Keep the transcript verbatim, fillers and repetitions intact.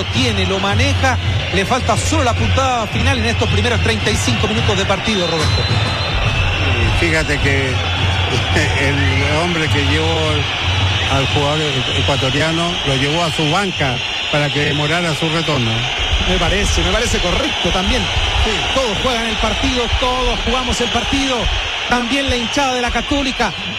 lo tiene, lo maneja, le falta solo la puntada final en estos primeros treinta y cinco minutos de partido, Roberto. Fíjate que el hombre que llevó al jugador ecuatoriano lo llevó a su banca para que demorara su retorno. Me parece, me parece correcto también. Sí, todos juegan el partido, todos jugamos el partido. También la hinchada de la Católica